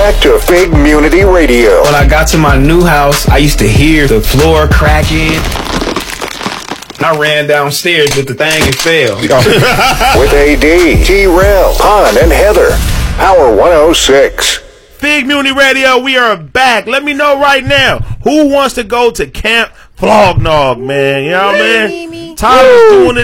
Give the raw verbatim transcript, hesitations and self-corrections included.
back to Fig Munity Radio. When I got to my new house, I used to hear the floor cracking. I ran downstairs with the thing and fell. With A D, T-Rail, Pon, and Heather. Power one oh six. Fig Munity Radio, we are back. Let me know right now, who wants to go to Camp Flognog, man? You know what I mean? Tyler's doing it.